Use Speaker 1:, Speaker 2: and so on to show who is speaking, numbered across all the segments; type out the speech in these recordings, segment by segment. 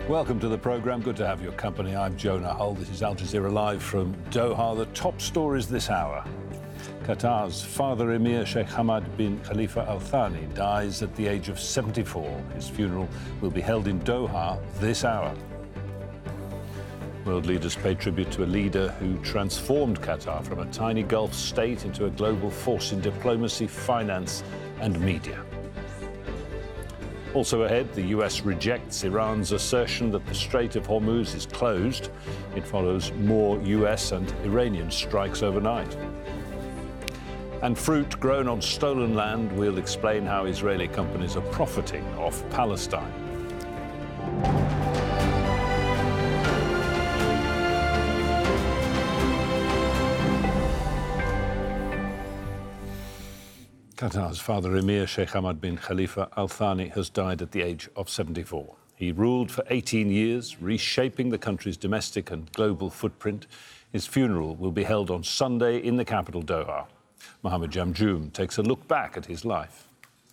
Speaker 1: Welcome to the programme. Good to have your company. I'm Jonah Hull. This is Al Jazeera Live from Doha. The top stories this hour. Qatar's father Emir Sheikh Hamad bin Khalifa Al Thani dies at the age of 74. His funeral will be held in Doha this hour. World leaders pay tribute to a leader who transformed Qatar from a tiny Gulf state into a global force in diplomacy, finance and media. Also ahead, the US rejects Iran's assertion that the Strait of Hormuz is closed. It follows more US and Iranian strikes overnight. And fruit grown on stolen land will explain how Israeli companies are profiting off Palestine. Qatar's father Emir Sheikh Hamad bin Khalifa Al Thani has died at the age of 74. He ruled for 18 years, reshaping the country's domestic and global footprint. His funeral will be held on Sunday in the capital, Doha. Mohammed Jamjoom takes a look back at his life.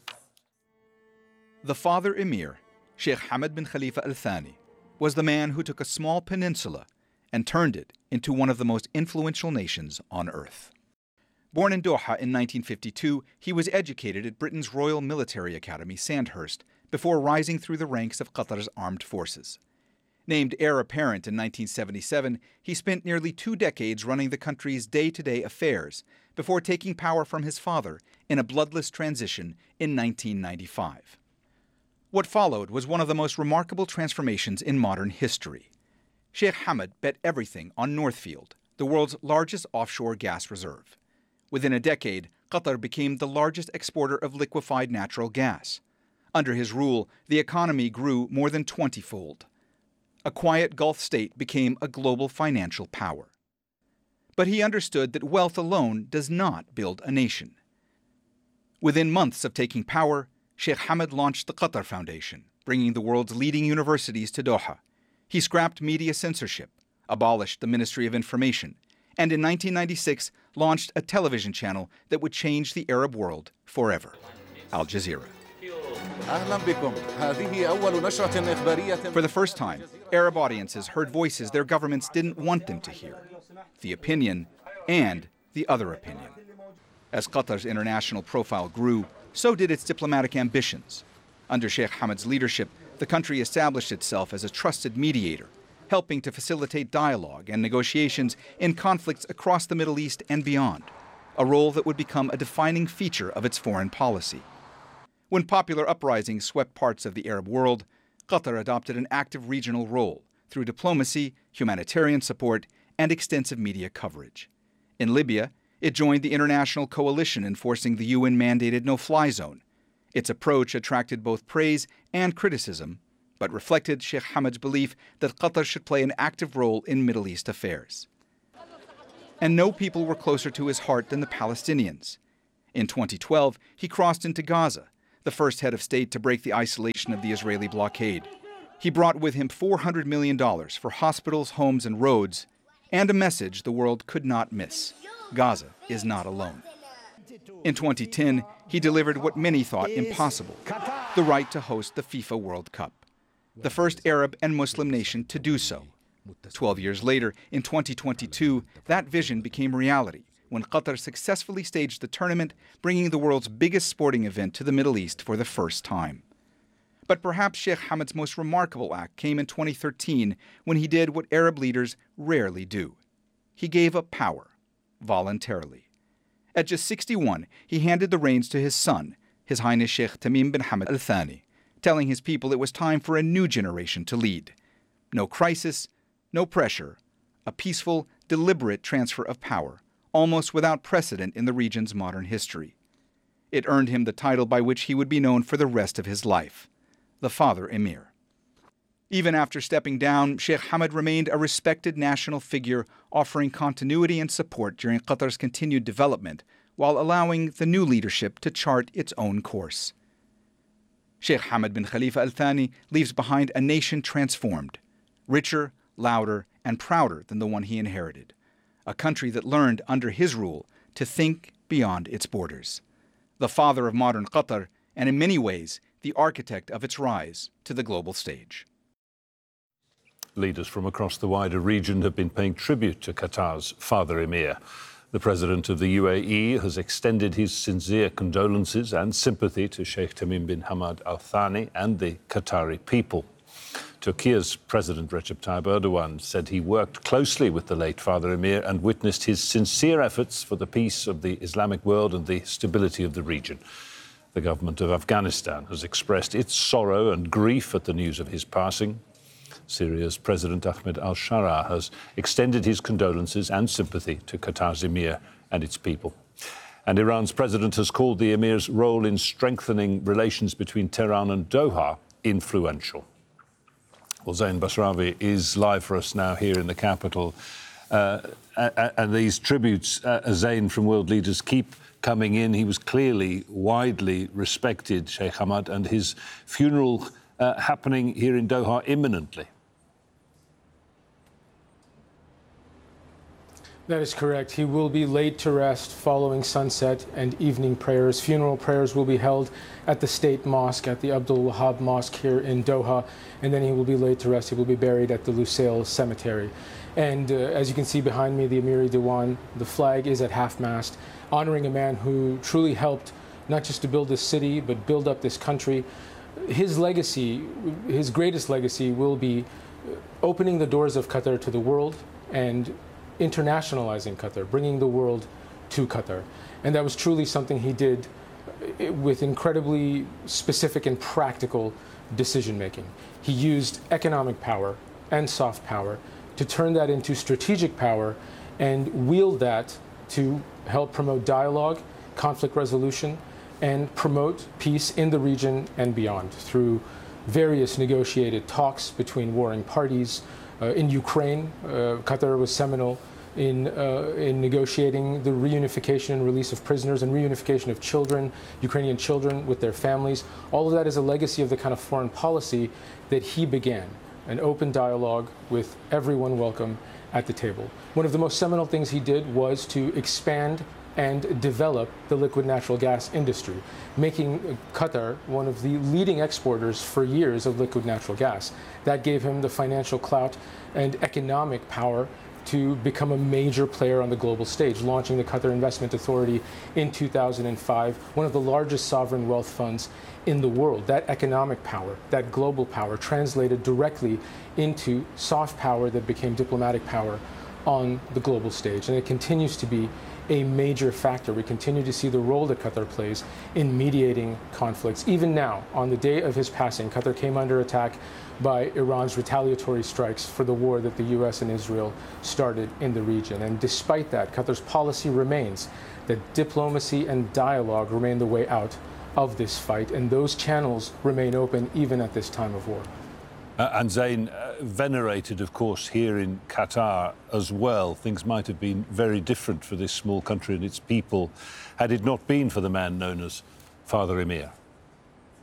Speaker 2: The father Emir, Sheikh Hamad bin Khalifa Al Thani, was the man who took a small peninsula and turned it into one of the most influential nations on earth. Born in Doha in 1952, he was educated at Britain's Royal Military Academy, Sandhurst, before rising through the ranks of Qatar's armed forces. Named heir apparent in 1977, he spent nearly 2 decades running the country's day-to-day affairs before taking power from his father in a bloodless transition in 1995. What followed was one of the most remarkable transformations in modern history. Sheikh Hamad bet everything on Northfield, the world's largest offshore gas reserve. Within a decade, Qatar became the largest exporter of liquefied natural gas. Under his rule, the economy grew more than 20-fold. A quiet Gulf state became a global financial power. But he understood that wealth alone does not build a nation. Within months of taking power, Sheikh Hamad launched the Qatar Foundation, bringing the world's leading universities to Doha. He scrapped media censorship, abolished the Ministry of Information, and in 1996 launched a television channel that would change the Arab world forever. Al Jazeera. For the first time, Arab audiences heard voices their governments didn't want them to hear. The opinion and the other opinion. As Qatar's international profile grew, so did its diplomatic ambitions. Under Sheikh Hamad's leadership, the country established itself as a trusted mediator, helping to facilitate dialogue and negotiations in conflicts across the Middle East and beyond, a role that would become a defining feature of its foreign policy. When popular uprisings swept parts of the Arab world, Qatar adopted an active regional role through diplomacy, humanitarian support, and extensive media coverage. In Libya, it joined the international coalition enforcing the UN-mandated no-fly zone. Its approach attracted both praise and criticism, but reflected Sheikh Hamad's belief that Qatar should play an active role in Middle East affairs. And no people were closer to his heart than the Palestinians. In 2012, he crossed into Gaza, the first head of state to break the isolation of the Israeli blockade. He brought with him $400 million for hospitals, homes, and roads, and a message the world could not miss: Gaza is not alone. In 2010, he delivered what many thought impossible: the right to host the FIFA World Cup, the first Arab and Muslim nation to do so. 12 years later, in 2022, that vision became reality when Qatar successfully staged the tournament, bringing the world's biggest sporting event to the Middle East for the first time. But perhaps Sheikh Hamad's most remarkable act came in 2013 when he did what Arab leaders rarely do. He gave up power, voluntarily. At just 61, he handed the reins to his son, His Highness Sheikh Tamim bin Hamad Al Thani, telling his people it was time for a new generation to lead. No crisis, no pressure, a peaceful, deliberate transfer of power, almost without precedent in the region's modern history. It earned him the title by which he would be known for the rest of his life: the Father Emir. Even after stepping down, Sheikh Hamad remained a respected national figure, offering continuity and support during Qatar's continued development, while allowing the new leadership to chart its own course. Sheikh Hamad bin Khalifa Al Thani leaves behind a nation transformed, richer, louder, and prouder than the one he inherited. A country that learned under his rule to think beyond its borders. The father of modern Qatar, and in many ways, the architect of its rise to the global stage.
Speaker 1: Leaders from across the wider region have been paying tribute to Qatar's father Emir. The President of the UAE has extended his sincere condolences and sympathy to Sheikh Tamim bin Hamad Al Thani and the Qatari people. Turkey's President Recep Tayyip Erdogan said he worked closely with the late father Emir and witnessed his sincere efforts for the peace of the Islamic world and the stability of the region. The government of Afghanistan has expressed its sorrow and grief at the news of his passing. Syria's President Ahmed al-Shara has extended his condolences and sympathy to Qatar's Emir and its people. And Iran's president has called the Emir's role in strengthening relations between Tehran and Doha influential. Well, Zain Basravi is live for us now here in the capital. And these tributes, Zain, from world leaders keep coming in. He was clearly widely respected, Sheikh Hamad, and his funeral happening here in Doha imminently.
Speaker 3: That is correct. He will be laid to rest following sunset and evening prayers. Funeral prayers will be held at the State Mosque, at the Abdul Wahab Mosque here in Doha, and then he will be laid to rest. He will be buried at the Lusail Cemetery. And as you can see behind me, the Amiri Diwan, the flag is at half-mast, honoring a man who truly helped not just to build this city, but build up this country. His legacy, his greatest legacy, will be opening the doors of Qatar to the world and internationalizing Qatar, bringing the world to Qatar. And that was truly something he did with incredibly specific and practical decision-making. He used economic power and soft power to turn that into strategic power and wield that to help promote dialogue, conflict resolution, and promote peace in the region and beyond through various negotiated talks between warring parties. In Ukraine, Qatar was seminal in negotiating the reunification and release of prisoners and reunification of children, Ukrainian children with their families. All of that is a legacy of the kind of foreign policy that he began, an open dialogue with everyone welcome at the table. One of the most seminal things he did was to expand and develop the liquid natural gas industry, making Qatar one of the leading exporters for years of liquid natural gas. That gave him the financial clout and economic power to become a major player on the global stage, launching the Qatar Investment Authority in 2005, one of the largest sovereign wealth funds in the world. That economic power, that global power, translated directly into soft power that became diplomatic power on the global stage. And it continues to be a major factor. We continue to see the role that Qatar plays in mediating conflicts. Even now, on the day of his passing, Qatar came under attack by Iran's retaliatory strikes for the war that the US and Israel started in the region. And despite that, Qatar's policy remains that diplomacy and dialogue remain the way out of this fight, and those channels remain open even at this time of war.
Speaker 1: And Zain, venerated, of course, here in Qatar as well. Things might have been very different for this small country and its people had it not been for the man known as Father Emir.